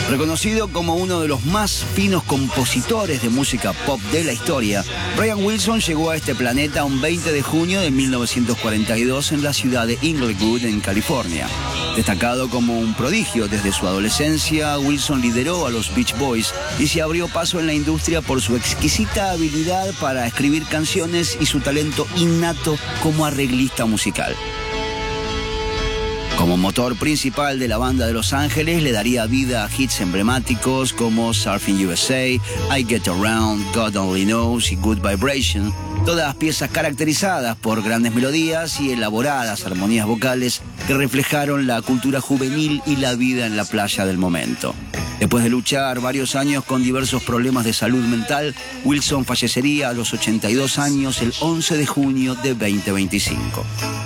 Reconocido como uno de los más finos compositores de música pop de la historia, Brian Wilson llegó a este planeta un 20 de junio de 1942 en la ciudad de Inglewood, en California. Destacado como un prodigio desde su adolescencia, Wilson lideró a los Beach Boys y se abrió paso en la industria por su exquisita habilidad para escribir canciones y su talento innato como arreglista musical. Como motor principal de la banda de Los Ángeles, le daría vida a hits emblemáticos como Surfing USA, I Get Around, God Only Knows y Good Vibration, todas piezas caracterizadas por grandes melodías y elaboradas armonías vocales que reflejaron la cultura juvenil y la vida en la playa del momento. Después de luchar varios años con diversos problemas de salud mental, Wilson fallecería a los 82 años el 11 de junio de 2025.